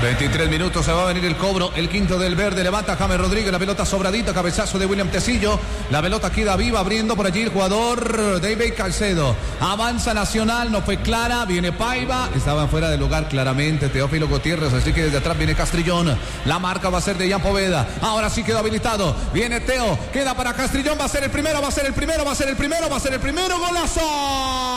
23 minutos, se va a venir el cobro, el quinto del verde, levanta James Rodríguez, la pelota sobradita, cabezazo de William Tecillo, la pelota queda viva, abriendo por allí el jugador David Caicedo, avanza Nacional, no fue clara, viene Paiva, estaban fuera de lugar claramente Teófilo Gutiérrez, así que desde atrás viene Castrillón, la marca va a ser de Ian Poveda, ahora sí quedó habilitado, viene Teo, queda para Castrillón, va a ser el primero, golazo.